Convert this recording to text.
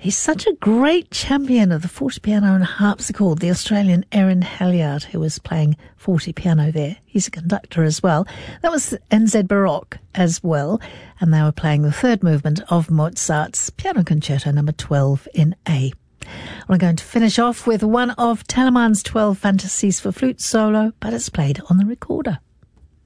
He's such a great champion of the fortepiano and harpsichord, the Australian Erin Halliard, who was playing fortepiano there. He's a conductor as well. That was NZ Baroque as well, and they were playing the third movement of Mozart's Piano Concerto number 12 in A. I'm going to finish off with one of Telemann's 12 Fantasies for flute solo, but it's played on the recorder.